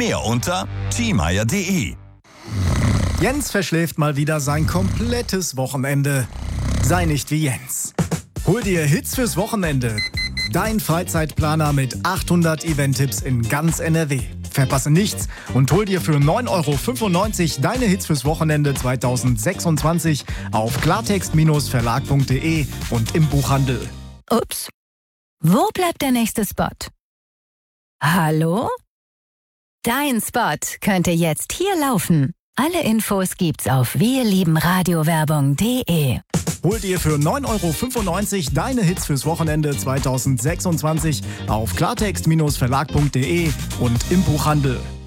Mehr unter t-meyer.de. Jens verschläft mal wieder sein komplettes Wochenende. Sei nicht wie Jens. Hol dir Hits fürs Wochenende. Dein Freizeitplaner mit 800 Event-Tipps in ganz NRW. Verpasse nichts und hol dir für 9,95 € deine Hits fürs Wochenende 2026 auf klartext-verlag.de und im Buchhandel. Ups. Wo bleibt der nächste Spot? Hallo? Dein Spot könnte jetzt hier laufen. Alle Infos gibt's auf wirliebenradiowerbung.de. Hol dir für 9,95 € deine Hits fürs Wochenende 2026 auf klartext-verlag.de und im Buchhandel.